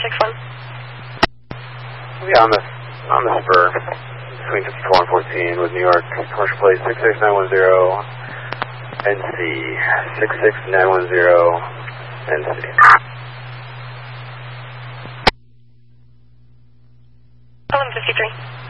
461. Yeah, on the spur between 54 and 14 with New York commercial plate 66910 NC 66910 NC. 1153.